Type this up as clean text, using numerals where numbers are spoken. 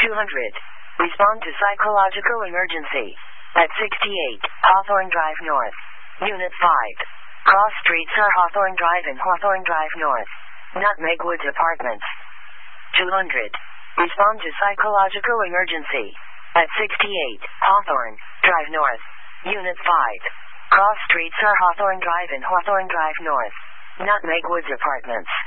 200. Respond to psychological emergency. At 68, Hawthorne Drive North. Unit 5. Cross streets are Hawthorne Drive and Hawthorne Drive North. Nutmeg Woods Apartments. 200. Respond to psychological emergency. At 68, Hawthorne Drive North. Unit 5. Cross streets are Hawthorne Drive and Hawthorne Drive North. Nutmeg Woods Apartments.